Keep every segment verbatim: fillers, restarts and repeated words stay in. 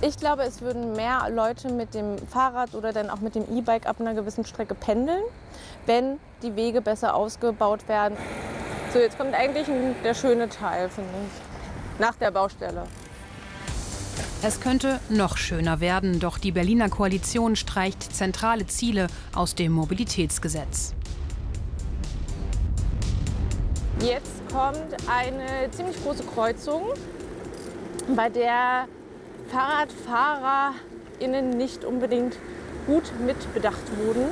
Ich glaube, es würden mehr Leute mit dem Fahrrad oder dann auch mit dem E-Bike ab einer gewissen Strecke pendeln, wenn die Wege besser ausgebaut werden. So, jetzt kommt eigentlich ein, der schöne Teil, finde ich, nach der Baustelle. Es könnte noch schöner werden, doch die Berliner Koalition streicht zentrale Ziele aus dem Mobilitätsgesetz. Jetzt kommt eine ziemlich große Kreuzung, bei der FahrradfahrerInnen nicht unbedingt gut mitbedacht wurden.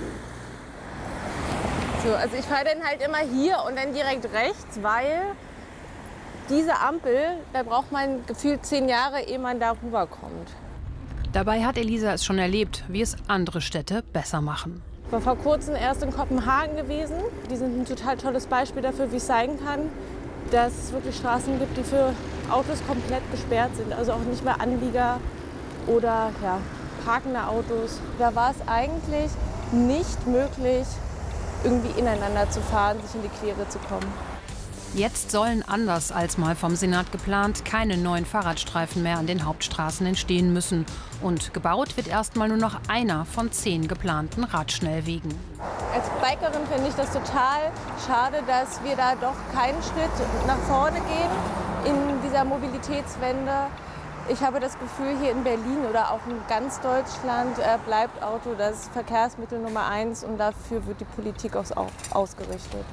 So, also ich fahre dann halt immer hier und dann direkt rechts, weil diese Ampel, da braucht man gefühlt zehn Jahre, ehe man da rüberkommt. Dabei hat Elisa es schon erlebt, wie es andere Städte besser machen. Ich war vor kurzem erst in Kopenhagen gewesen. Die sind ein total tolles Beispiel dafür, wie es sein kann, dass es wirklich Straßen gibt, die für Autos komplett gesperrt sind. Also auch nicht mehr Anlieger oder ja, parkende Autos. Da war es eigentlich nicht möglich, irgendwie ineinander zu fahren, sich in die Quere zu kommen. Jetzt sollen, anders als mal vom Senat geplant, keine neuen Fahrradstreifen mehr an den Hauptstraßen entstehen müssen. Und gebaut wird erstmal nur noch einer von zehn geplanten Radschnellwegen. Als Bikerin finde ich das total schade, dass wir da doch keinen Schritt nach vorne gehen in dieser Mobilitätswende. Ich habe das Gefühl, hier in Berlin oder auch in ganz Deutschland äh, bleibt Auto das Verkehrsmittel Nummer eins und dafür wird die Politik auch ausgerichtet.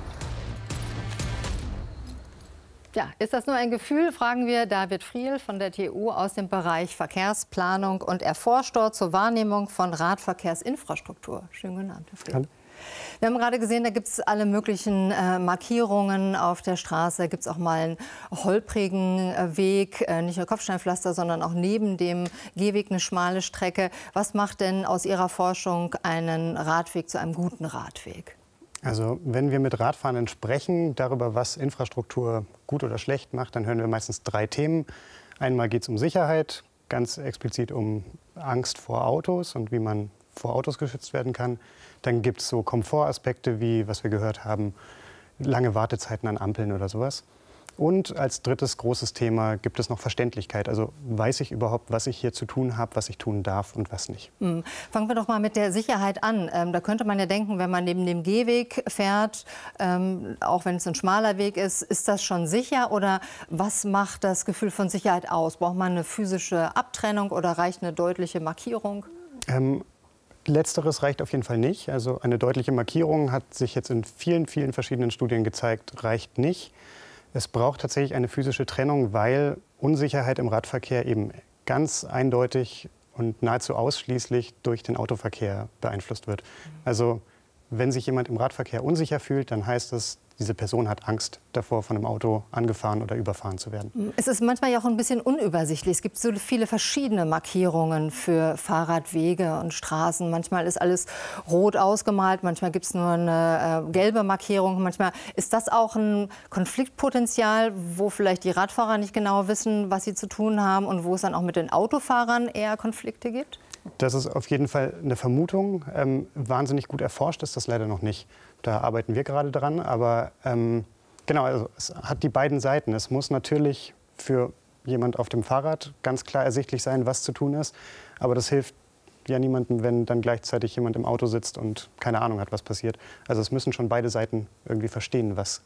Ja, ist das nur ein Gefühl, fragen wir David Friel von der T U aus dem Bereich Verkehrsplanung und er forscht dort zur Wahrnehmung von Radverkehrsinfrastruktur. Schönen guten Abend, Herr Friel. Hallo. Wir haben gerade gesehen, da gibt es alle möglichen äh, Markierungen auf der Straße. Da gibt es auch mal einen holprigen äh, Weg, äh, nicht nur Kopfsteinpflaster, sondern auch neben dem Gehweg eine schmale Strecke. Was macht denn aus Ihrer Forschung einen Radweg zu einem guten Radweg? Also wenn wir mit Radfahrenden sprechen darüber, was Infrastruktur gut oder schlecht macht, dann hören wir meistens drei Themen. Einmal geht es um Sicherheit, ganz explizit um Angst vor Autos und wie man vor Autos geschützt werden kann. Dann gibt es so Komfortaspekte wie, was wir gehört haben, lange Wartezeiten an Ampeln oder sowas. Und als drittes großes Thema gibt es noch Verständlichkeit. Also weiß ich überhaupt, was ich hier zu tun habe, was ich tun darf und was nicht. Hm. Fangen wir doch mal mit der Sicherheit an. Ähm, da könnte man ja denken, wenn man neben dem Gehweg fährt, ähm, auch wenn es ein schmaler Weg ist, ist das schon sicher? Oder was macht das Gefühl von Sicherheit aus? Braucht man eine physische Abtrennung oder reicht eine deutliche Markierung? Ähm, Letzteres reicht auf jeden Fall nicht. Also eine deutliche Markierung hat sich jetzt in vielen, vielen verschiedenen Studien gezeigt, reicht nicht. Es braucht tatsächlich eine physische Trennung, weil Unsicherheit im Radverkehr eben ganz eindeutig und nahezu ausschließlich durch den Autoverkehr beeinflusst wird. Also wenn sich jemand im Radverkehr unsicher fühlt, dann heißt es, diese Person hat Angst davor, von einem Auto angefahren oder überfahren zu werden. Es ist manchmal ja auch ein bisschen unübersichtlich. Es gibt so viele verschiedene Markierungen für Fahrradwege und Straßen. Manchmal ist alles rot ausgemalt, manchmal gibt es nur eine äh, gelbe Markierung. Manchmal ist das auch ein Konfliktpotenzial, wo vielleicht die Radfahrer nicht genau wissen, was sie zu tun haben und wo es dann auch mit den Autofahrern eher Konflikte gibt? Das ist auf jeden Fall eine Vermutung. Ähm, wahnsinnig gut erforscht ist das leider noch nicht. Da arbeiten wir gerade dran. Aber ähm, genau, also es hat die beiden Seiten. Es muss natürlich für jemand auf dem Fahrrad ganz klar ersichtlich sein, was zu tun ist. Aber das hilft ja niemandem, wenn dann gleichzeitig jemand im Auto sitzt und keine Ahnung hat, was passiert. Also es müssen schon beide Seiten irgendwie verstehen, was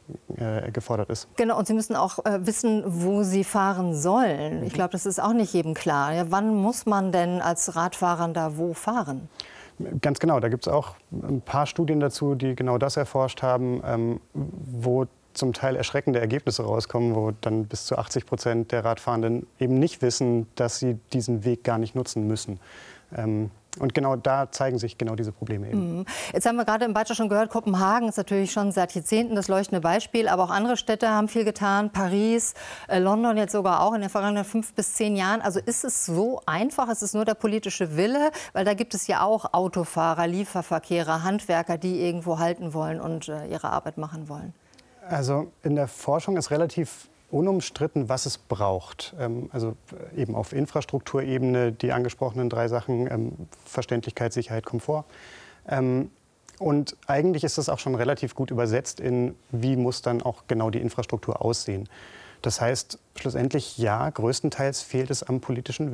Äh, gefordert ist. Genau, und Sie müssen auch äh, wissen, wo Sie fahren sollen. Ich glaube, das ist auch nicht jedem klar. Ja, wann muss man denn als Radfahrer da wo fahren? Ganz genau, da gibt es auch ein paar Studien dazu, die genau das erforscht haben, ähm, wo zum Teil erschreckende Ergebnisse rauskommen, wo dann bis zu achtzig Prozent der Radfahrenden eben nicht wissen, dass sie diesen Weg gar nicht nutzen müssen. Ähm, Und genau da zeigen sich genau diese Probleme eben. Jetzt haben wir gerade im Beitrag schon gehört, Kopenhagen ist natürlich schon seit Jahrzehnten das leuchtende Beispiel. Aber auch andere Städte haben viel getan. Paris, äh, London jetzt sogar auch in den vergangenen fünf bis zehn Jahren. Also ist es so einfach? Ist es nur der politische Wille? Weil da gibt es ja auch Autofahrer, Lieferverkehrer, Handwerker, die irgendwo halten wollen und äh, ihre Arbeit machen wollen. Also in der Forschung ist relativ unumstritten, was es braucht. Ähm, also eben auf Infrastrukturebene die angesprochenen drei Sachen, ähm, Verständlichkeit, Sicherheit, Komfort. Ähm, und eigentlich ist das auch schon relativ gut übersetzt in, wie muss dann auch genau die Infrastruktur aussehen. Das heißt, schlussendlich ja, größtenteils fehlt es am politischen Willen.